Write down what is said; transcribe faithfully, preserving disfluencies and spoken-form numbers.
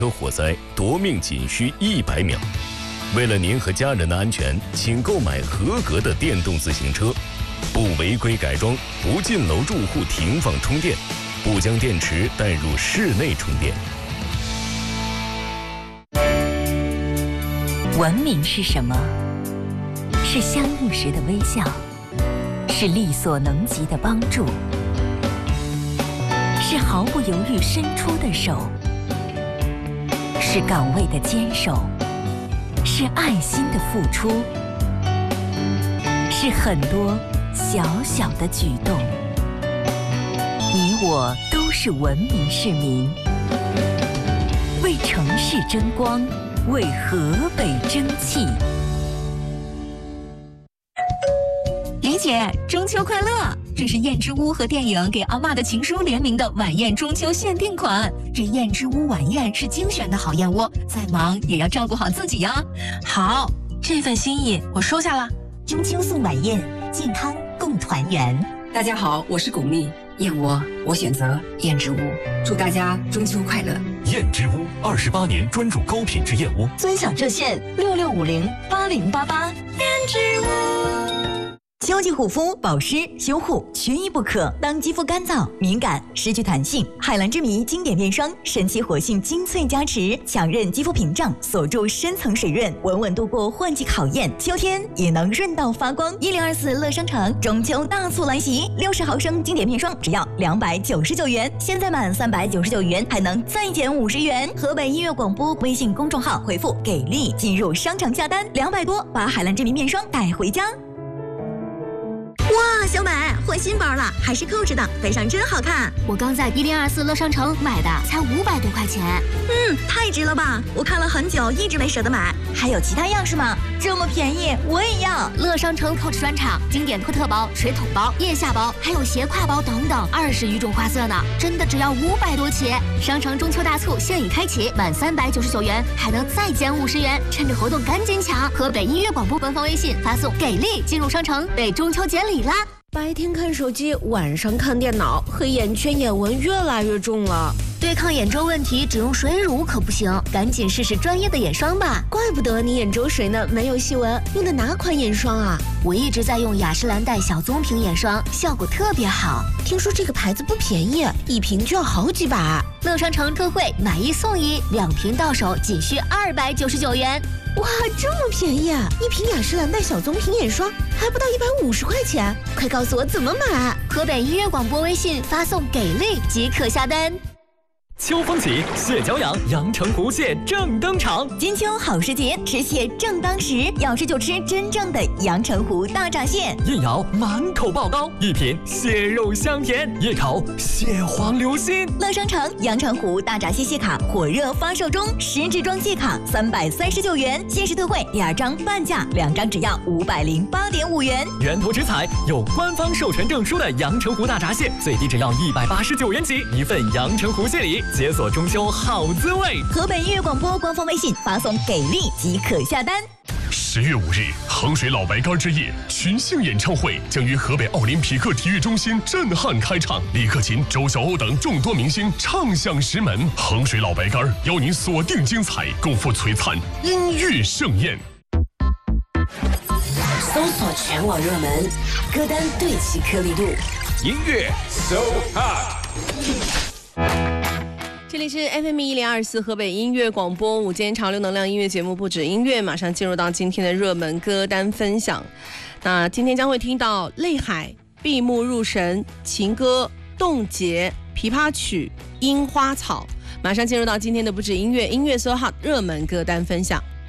车火灾夺命仅需一百秒。为了您和家人的安全，请购买合格的电动自行车，不违规改装，不进楼住户停放充电，不将电池带入室内充电。 文明是什么？是相遇时的微笑，是力所能及的帮助，是毫不犹豫伸出的手，是岗位的坚守，是爱心的付出，是很多小小的举动。你我都是文明市民，为城市争光，为河北争气。 李姐，中秋快乐！这是燕之屋和电影《给阿嬷的情书》联名的晚宴中秋限定款。这燕之屋晚宴是精选的好燕窝，再忙也要照顾好自己呀。 好，这份心意我收下了。 中秋送晚宴，健康共团圆。 大家好，我是巩俐，燕窝我选择燕之屋，祝大家中秋快乐。 燕之屋二十八年专注高品质燕窝， 尊享热线六六五零八零八八。燕之屋。 秋季护肤、保湿、修护缺一不可。当肌肤干燥、敏感、失去弹性，海蓝之谜经典面霜神奇活性精粹加持，强韧肌肤屏障，锁住深层水润，稳稳度过换季考验。秋天也能润到发光。一零二四乐商城中秋大促来袭，六十毫升经典面霜只要两百九十九元，现在满三百九十九元还能再减五十元。河北音乐广播微信公众号回复“给力”进入商城下单，两百多把海蓝之谜面霜带回家。 哇，小美换新包了，还是扣着的，背上真好看。 我刚在一零二四乐商城买的，才五百多块钱。 嗯，太值了吧！我看了很久，一直没舍得买。 还有其他样式吗？这么便宜，我也要。 乐商城 Coach 专场，经典托特包、水桶包、腋下包，还有斜挎包等等，二十余种花色呢，真的只要五百多起。商城中秋大促现已开启，满三百九十九元还能再减五十元，趁着活动赶紧抢！河北音乐广播官方微信发送“给力”进入商城，被中秋节礼啦！ 白天看手机，晚上看电脑，黑眼圈、眼纹越来越重了。 对抗眼周问题，只用水乳可不行，赶紧试试专业的眼霜吧。 怪不得你眼周水呢，没有细纹。用的哪款眼霜啊？ 我一直在用雅诗兰黛小棕瓶眼霜，效果特别好。 听说这个牌子不便宜，一瓶就要好几百。 乐商城特惠，买一送一，两瓶到手仅需二百九十九元。 哇，这么便宜啊！一瓶雅诗兰黛小棕瓶眼霜还不到一百五十块钱，快告诉我怎么买！ 河北音乐广播微信发送“给力”即可下单。 秋风起，蟹脚痒，阳澄湖蟹正登场。 金秋好时节，吃蟹正当时，要吃就吃真正的阳澄湖大闸蟹。 一咬满口爆膏，一品蟹肉香甜，一口蟹黄流心。 乐商城阳澄湖大闸蟹蟹卡火热发售中，十支装蟹卡三百三十九元，限时特惠，第二张半价，两张只要五百零八点五元。 源头直采，有官方授权证书的阳澄湖大闸蟹，最低只要一百八十九元起，一份阳澄湖蟹礼。解锁中秋好滋味。 河北音乐广播官方微信发送“给力”即可下单。 十月五日，衡水老白干之夜群星演唱会将于河北奥林匹克体育中心震撼开场，李克勤、周晓鸥等众多明星唱响石门。衡水老白干邀您锁定精彩，共赴璀璨音乐盛宴。 搜索全网热门歌单，对齐颗粒度， 音乐 so hot。 这里是 F M 一零二四河北音乐广播午间潮流能量音乐节目，不止音乐，马上进入到今天的热门歌单分享。那今天将会听到泪海、闭目入神、情歌、冻结、琵琶曲、樱花草。马上进入到今天的不止音乐音乐 so hot 热门歌单分享。